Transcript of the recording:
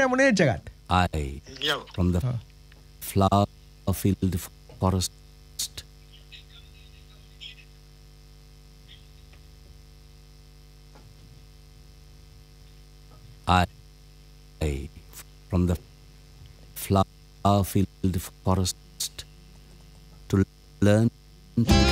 এমন এই জায়গাত I, from the flower-filled forest, I, from the flower-filled forest, to learn to become